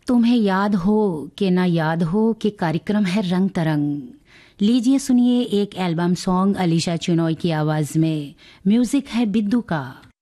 तुम्हें याद हो कि ना याद हो कि कार्यक्रम है रंग तरंग। लीजिए सुनिए एक एल्बम सॉन्ग अलीशा चिनॉय की आवाज़ में। म्यूज़िक है बिद्दू का।